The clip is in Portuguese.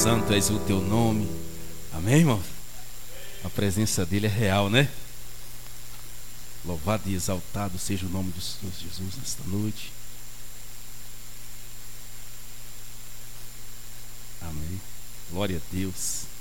Santo és o teu nome. Amém, irmão? A presença dele é real, né? Louvado e exaltado seja o nome do Senhor Jesus nesta noite. Amém. Glória a Deus.